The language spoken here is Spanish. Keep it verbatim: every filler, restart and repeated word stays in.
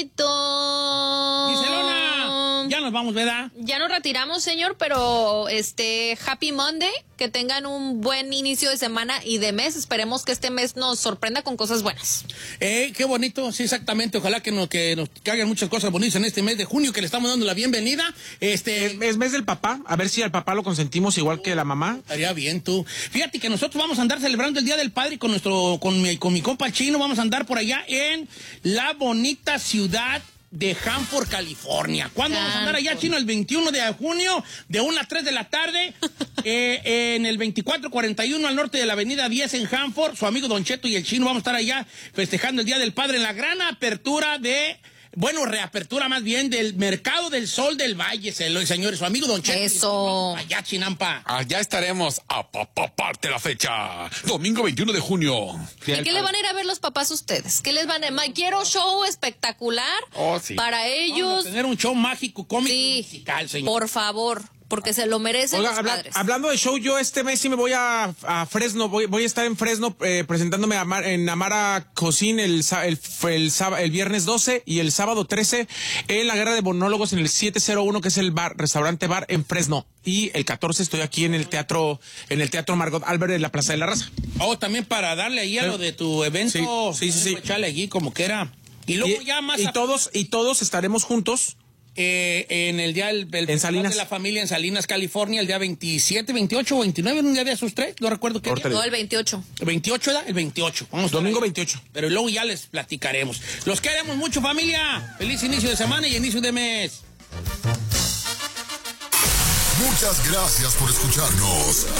Giselona, ya nos vamos, ¿verdad? Ya nos retiramos, señor, pero este Happy Monday, que tengan un buen inicio de semana y de mes. Esperemos que este mes nos sorprenda con cosas buenas. Eh, qué bonito, sí, exactamente. Ojalá que nos, que nos que hagan muchas cosas bonitas en este mes de junio, que le estamos dando la bienvenida. Este Es, es mes del papá, a ver si al papá lo consentimos igual que la mamá. Estaría bien, tú. Fíjate que nosotros vamos a andar celebrando el Día del Padre con nuestro, con mi, con mi compa el Chino. Vamos a andar por allá en la bonita ciudad de Hanford, California. ¿Cuándo vamos a andar allá, Chino? El veintiuno de junio, de una a tres de la tarde, eh, en el veinticuatro cuarenta y uno al norte de la avenida diez en Hanford. Su amigo Don Cheto y el Chino vamos a estar allá festejando el Día del Padre en la gran apertura de... Bueno, reapertura más bien del Mercado del Sol del Valle, señores. Su amigo Don Cheto. Eso. Allá, Chinampa. Allá estaremos a parte la fecha. Domingo veintiuno de junio. ¿Y qué le van a ir a ver los papás a ustedes? ¿Qué les van a... Ma, quiero show espectacular oh, sí. para ellos. Vamos a tener un show mágico, cómico, sí, musical, señor. Por favor. Porque se lo merecen. Oiga, los habla, padres. Hablando de show, yo este mes sí me voy a, a Fresno, voy, voy a estar en Fresno eh, presentándome a Mar, en Amara Cocine el, el, el, el, el viernes doce y el sábado trece en la Guerra de Monólogos en el siete cero uno, que es el bar, restaurante bar en Fresno. Y el catorce estoy aquí en el teatro, en el Teatro Margot Albert de la Plaza de la Raza. Oh, también para darle ahí a sí. lo de tu evento. Sí, sí, sí. sí. Echarle allí como que era. Y luego y, ya más... Y a... todos, y todos estaremos juntos. Eh, en el día el, el en Salinas de la familia en Salinas, California, el día veintisiete, veintiocho o veintinueve, en un día de esos tres, no recuerdo qué día. No, el veintiocho. El veintiocho, ¿verdad? El veintiocho. Vamos Domingo veintiocho. Pero luego ya les platicaremos. Los queremos mucho, familia. Feliz inicio de semana y inicio de mes. Muchas gracias por escucharnos.